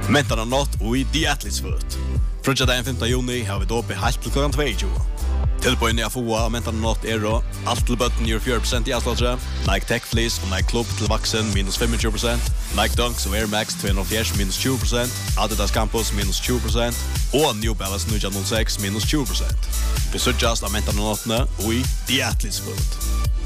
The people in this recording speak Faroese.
Mentarna nått og i The Athletes Foot. Frutja dagen 5. juni har vi dåpe helt til klokken 22. Tilbøyene jeg får av Mentarna nått alt til bøtten gjør 4% i avslåttere, Nike Tech Fleece og Nike Club til vaksen minus 25%, Nike Dunks og Air Max 240 minus 20%, Adidas Campus minus 20%, og New Balance 906 minus 20%. Vi sørgjast av Mentarna nåttene og i The Athletes Foot.